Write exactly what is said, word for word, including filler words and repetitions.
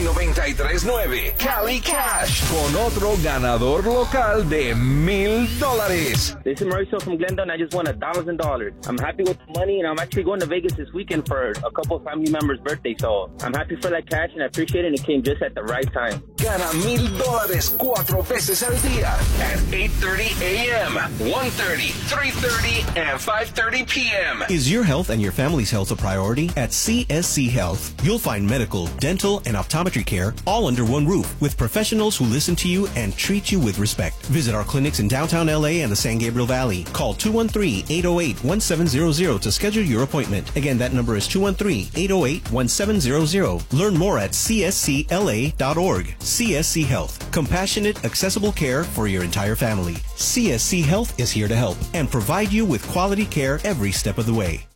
noventa y tres nueve Cali Cash con otro ganador local de mil dólares. This is Mauricio from Glendon. I just won a thousand dollars. I'm happy with the money, and I'm actually going to Vegas this weekend for a couple of family members' birthday. So I'm happy for that cash, and I appreciate it. And it came just at the right time. Gana mil dólares cuatro veces al día at eight thirty a.m., one thirty, three thirty, and five thirty p.m. Is your health and your family's health a priority? At C S C Health, you'll find medical, dental, and optometry care all under one roof with professionals who listen to you and treat you with respect. Visit our clinics in downtown L A and the San Gabriel Valley. Call two one three, eight oh eight, one seven zero zero to schedule your appointment. Again, that number is two one three, eight oh eight, one seven zero zero. Learn more at c s c l a dot org. C S C Health. Compassionate, accessible care for your entire family. C S C Health is here to help and provide you with quality care every step of the way.